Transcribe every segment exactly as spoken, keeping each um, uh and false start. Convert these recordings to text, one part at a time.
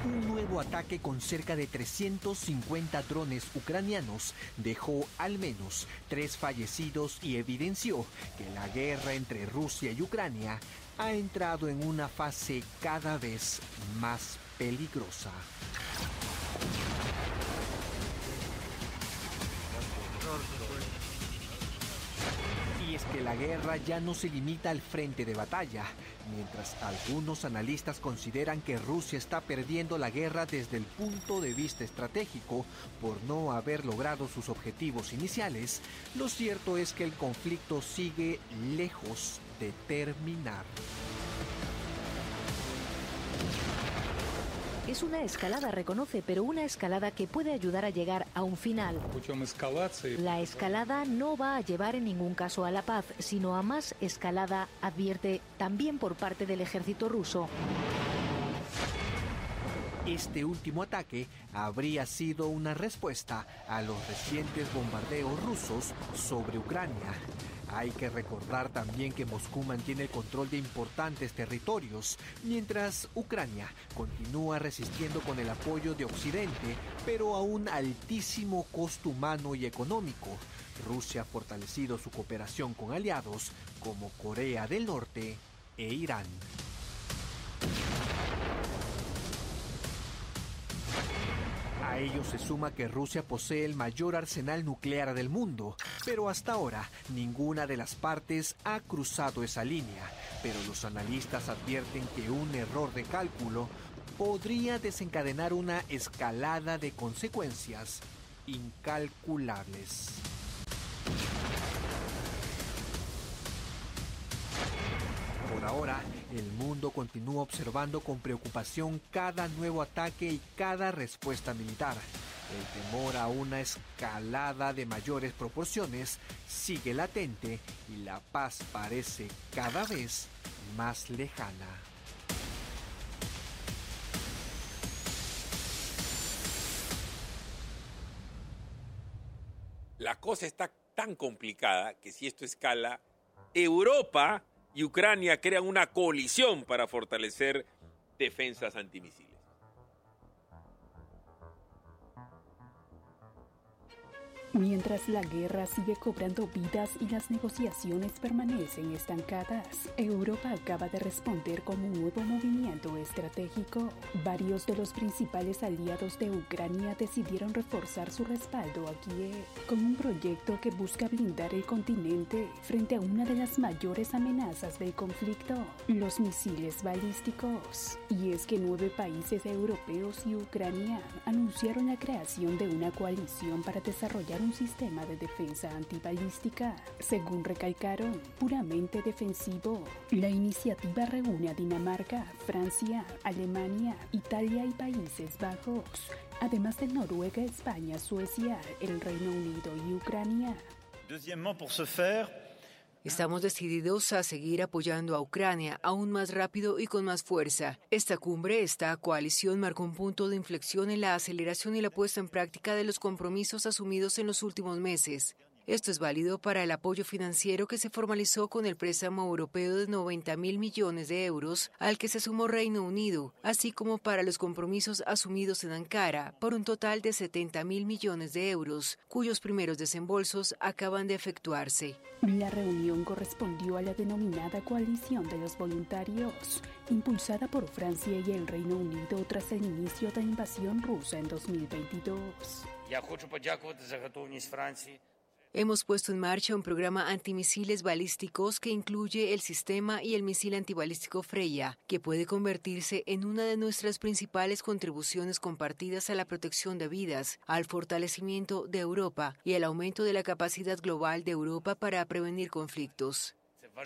Un nuevo ataque con cerca de trescientos cincuenta drones ucranianos dejó al menos tres fallecidos y evidenció que la guerra entre Rusia y Ucrania ha entrado en una fase cada vez más peligrosa. Y es que la guerra ya no se limita al frente de batalla. Mientras algunos analistas consideran que Rusia está perdiendo la guerra desde el punto de vista estratégico por no haber logrado sus objetivos iniciales, lo cierto es que el conflicto sigue lejos de terminar. Es una escalada, reconoce, pero una escalada que puede ayudar a llegar a un final. La escalada no va a llevar en ningún caso a la paz, sino a más escalada, advierte, también por parte del ejército ruso. Este último ataque habría sido una respuesta a los recientes bombardeos rusos sobre Ucrania. Hay que recordar también que Moscú mantiene el control de importantes territorios, mientras Ucrania continúa resistiendo con el apoyo de Occidente, pero a un altísimo costo humano y económico. Rusia ha fortalecido su cooperación con aliados como Corea del Norte e Irán. A ello se suma que Rusia posee el mayor arsenal nuclear del mundo, pero hasta ahora ninguna de las partes ha cruzado esa línea. Pero los analistas advierten que un error de cálculo podría desencadenar una escalada de consecuencias incalculables. Por ahora, el mundo continúa observando con preocupación cada nuevo ataque y cada respuesta militar. El temor a una escalada de mayores proporciones sigue latente y la paz parece cada vez más lejana. La cosa está tan complicada que si esto escala, Europa y Ucrania crean una coalición para fortalecer defensas antimisiles. Mientras la guerra sigue cobrando vidas y las negociaciones permanecen estancadas, Europa acaba de responder con un nuevo movimiento estratégico. Varios de los principales aliados de Ucrania decidieron reforzar su respaldo a Kiev con un proyecto que busca blindar el continente frente a una de las mayores amenazas del conflicto, los misiles balísticos. Y es que nueve países europeos y Ucrania anunciaron la creación de una coalición para desarrollar un sistema de defensa antibalística, según recalcaron, puramente defensivo. La iniciativa reúne a Dinamarca, Francia, Alemania, Italia y Países Bajos, además de Noruega, España, Suecia, el Reino Unido y Ucrania. Deuxièmement, pour ce faire, Estamos decididos a seguir apoyando a Ucrania aún más rápido y con más fuerza. Esta cumbre, esta coalición, marcó un punto de inflexión en la aceleración y la puesta en práctica de los compromisos asumidos en los últimos meses. Esto es válido para el apoyo financiero que se formalizó con el préstamo europeo de noventa mil millones de euros, al que se sumó Reino Unido, así como para los compromisos asumidos en Ankara, por un total de setenta mil millones de euros, cuyos primeros desembolsos acaban de efectuarse. La reunión correspondió a la denominada Coalición de los Voluntarios, impulsada por Francia y el Reino Unido tras el inicio de la invasión rusa en dos mil veintidós. Я хочу подякувати за готовність Франції. Hemos puesto en marcha un programa antimisiles balísticos que incluye el sistema y el misil antibalístico Freya, que puede convertirse en una de nuestras principales contribuciones compartidas a la protección de vidas, al fortalecimiento de Europa y al aumento de la capacidad global de Europa para prevenir conflictos.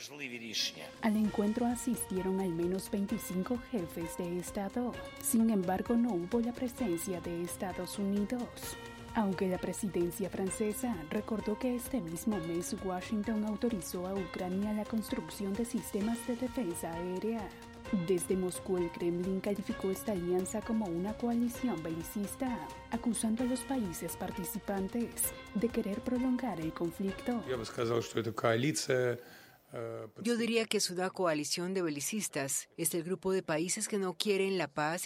Al encuentro asistieron al menos veinticinco jefes de Estado. Sin embargo, no hubo la presencia de Estados Unidos. Aunque la presidencia francesa recordó que este mismo mes Washington autorizó a Ucrania la construcción de sistemas de defensa aérea. Desde Moscú, el Kremlin calificó esta alianza como una coalición belicista, acusando a los países participantes de querer prolongar el conflicto. Yo diría que es una coalición de belicistas. Es el grupo de países que no quieren la paz